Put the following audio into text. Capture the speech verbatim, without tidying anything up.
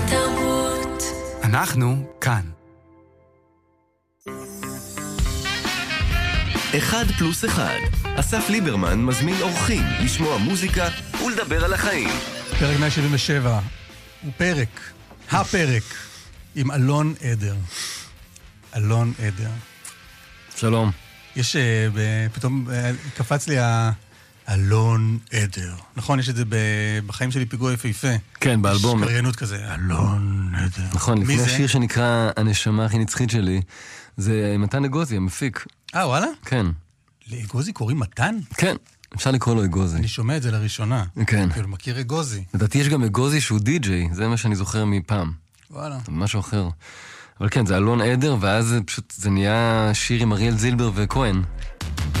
תרבות. אנחנו כאן. אחד פלוס אחד. אסף ליברמן מזמין אורחים לשמוע מוזיקה ולדבר על החיים. פרק מאה שבעים ושבע הוא פרק, הפרק, עם אלון עדר. אלון עדר. שלום. יש, פתאום קפץ לי ה... אלון עדר. נכון, יש את זה בחיים שלי פיגוע יפהפה. כן, באלבום. יש קריינות כזה, אלון עדר. נכון, לפני השיר שנקרא הנשמה הכי נצחית שלי, זה מתן אגוזי, המפיק. אה, וואלה? כן. לאגוזי קוראים מתן? כן, אפשר לקרוא לו אגוזי. אני שומע את זה לראשונה. כן. כאילו, מכיר אגוזי. לדעתי יש גם אגוזי שהוא די-ג'יי, זה מה שאני זוכר מפעם. וואלה. זה משהו אחר. אבל כן, זה אלון עדר, ואז פשוט זה נהיה שיר עם אריאל זילבר וכהן.